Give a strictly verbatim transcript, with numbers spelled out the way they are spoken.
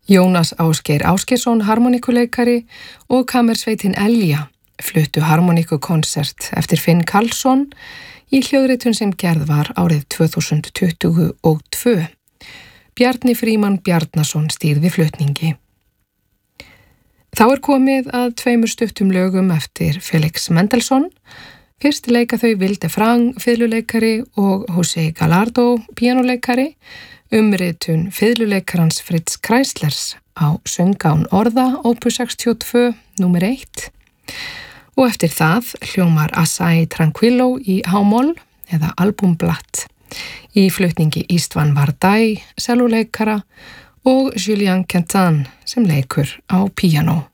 Jónas Ásgeir Ásgeirsson, harmonikuleikari og kammersveitin Elja fluttu harmonikukonsert eftir Finn Karlsson í hljóðritun sem gerð var árið tvö þúsund tuttugu og tvö. Bjarni Frímann Bjarnason stýrði flutningi. Þá er komið að tveimur stuttum lögum eftir Felix Mendelssohn. Fyrst leika þau Vilde Frang, fiðluleikari og José Gallardo, píanóleikari, umritun fiðluleikarans Fritz Kreislers á Söngán orða, opus sextíu og tvö, númer eitt. Og eftir það hljómar Assai Tranquillo í H-moll eða Albumblatt í flutningi Istvan Vardai, selluleikara og Julian Quentin sem leikur á píanó.